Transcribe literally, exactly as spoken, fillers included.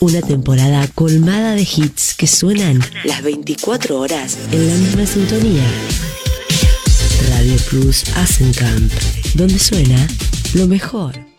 Una temporada colmada de hits que suenan las veinticuatro horas en la misma sintonía. Radio Plus Asencamp, donde suena lo mejor.